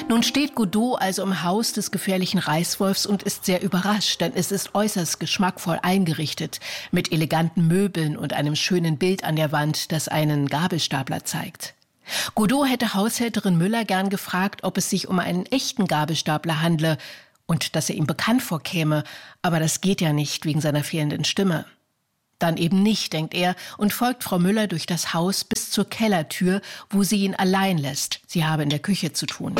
Nun steht Godot also im Haus des gefährlichen Reißwolfs und ist sehr überrascht, denn es ist äußerst geschmackvoll eingerichtet, mit eleganten Möbeln und einem schönen Bild an der Wand, das einen Gabelstapler zeigt. Godot hätte Haushälterin Müller gern gefragt, ob es sich um einen echten Gabelstapler handle und dass er ihm bekannt vorkäme, aber das geht ja nicht wegen seiner fehlenden Stimme. Dann eben nicht, denkt er, und folgt Frau Müller durch das Haus bis zur Kellertür, wo sie ihn allein lässt. Sie habe in der Küche zu tun.